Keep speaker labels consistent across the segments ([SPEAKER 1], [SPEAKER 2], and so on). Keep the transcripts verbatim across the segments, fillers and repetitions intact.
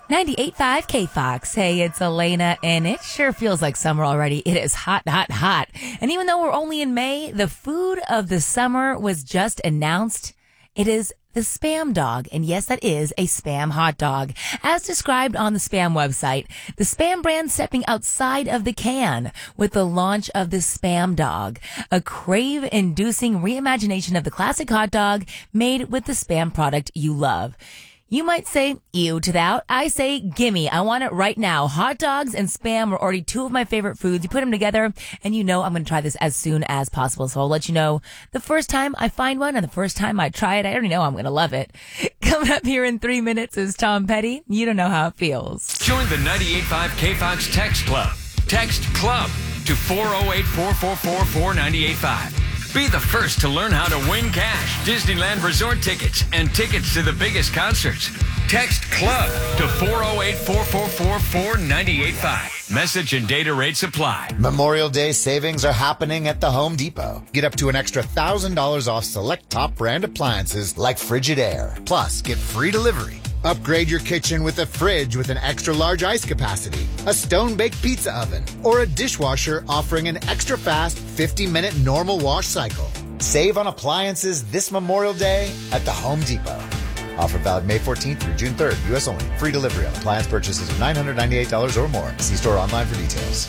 [SPEAKER 1] ninety-eight point five K-Fox. Hey, it's Elena, and it sure feels like summer already. It is hot, hot, hot. And even though we're only in May, the food of the summer was just announced. It is the Spam Dog. And yes, that is a Spam hot dog. As described on the Spam website, the Spam brand stepping outside of the can with the launch of the Spam Dog, a crave-inducing reimagination of the classic hot dog made with the Spam product you love. You might say, ew to that. I say, gimme. I want it right now. Hot dogs and Spam are already two of my favorite foods. You put them together, and you know I'm going to try this as soon as possible. So I'll let you know the first time I find one and the first time I try it. I already know I'm going to love it. Coming up here in three minutes is Tom Petty. You don't know how it feels.
[SPEAKER 2] Join the ninety-eight point five K-Fox Text Club. Text CLUB to four oh eight, four four four, four nine eight five. Be the first to learn how to win cash, Disneyland Resort tickets, and tickets to the biggest concerts. Text CLUB to four oh eight, four four four, four nine eight five. Message and data rates apply.
[SPEAKER 3] Memorial Day savings are happening at the Home Depot. Get up to an extra one thousand dollars off select top brand appliances like Frigidaire. Plus, get free delivery. Upgrade your kitchen with a fridge with an extra large ice capacity, a stone-baked pizza oven, or a dishwasher offering an extra fast fifty minute normal wash cycle. Save on appliances this Memorial Day at the Home Depot. Offer valid May fourteenth through June third. U S only. Free delivery on appliance purchases of nine hundred ninety-eight dollars or more. See store online for details.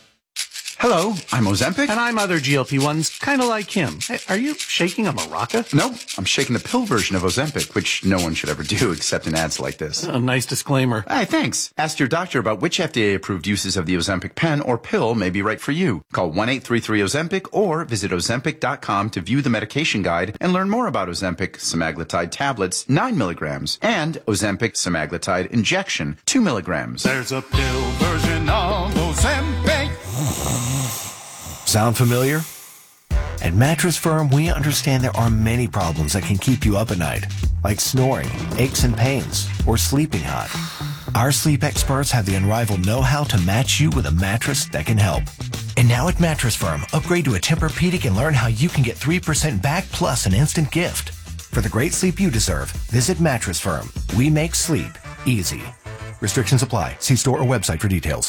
[SPEAKER 4] Hello, I'm Ozempic.
[SPEAKER 5] And I'm other G L P ones, kind of like him. Hey, are you shaking a maraca?
[SPEAKER 4] No, I'm shaking the pill version of Ozempic, which no one should ever do except in ads like this.
[SPEAKER 5] A nice disclaimer.
[SPEAKER 4] Hey, thanks. Ask your doctor about which F D A-approved uses of the Ozempic pen or pill may be right for you. Call one eight three three Ozempic or visit Ozempic dot com to view the medication guide and learn more about Ozempic semaglutide tablets, nine milligrams, and Ozempic semaglutide injection, two milligrams.
[SPEAKER 6] There's a pill version of Ozempic.
[SPEAKER 7] Sound familiar? At Mattress Firm, we understand there are many problems that can keep you up at night, like snoring, aches and pains, or sleeping hot. Our sleep experts have the unrivaled know-how to match you with a mattress that can help. And now at Mattress Firm, upgrade to a Tempur-Pedic and learn how you can get three percent back plus an instant gift. For the great sleep you deserve, visit Mattress Firm. We make sleep easy. Restrictions apply. See store or website for details.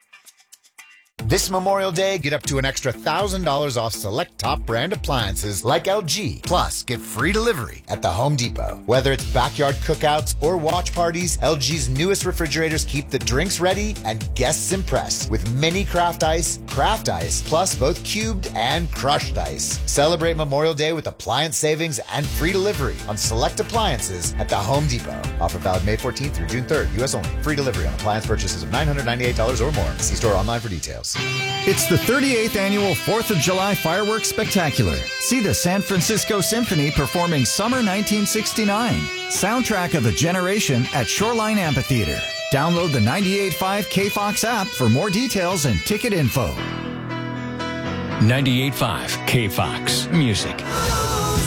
[SPEAKER 3] This Memorial Day, get up to an extra one thousand dollars off select top brand appliances like L G. Plus, get free delivery at the Home Depot. Whether it's backyard cookouts or watch parties, L G's newest refrigerators keep the drinks ready and guests impressed with mini craft ice, craft ice, plus both cubed and crushed ice. Celebrate Memorial Day with appliance savings and free delivery on select appliances at the Home Depot. Offer valid May fourteenth through June third. U S only. Free delivery on appliance purchases of nine hundred ninety-eight dollars or more. See store online for details.
[SPEAKER 8] It's the thirty-eighth Annual fourth of July Fireworks Spectacular. See the San Francisco Symphony performing Summer nineteen sixty-nine, soundtrack of a generation at Shoreline Amphitheater. Download the ninety-eight point five K-Fox app for more details and ticket info.
[SPEAKER 2] ninety-eight point five K-Fox Music.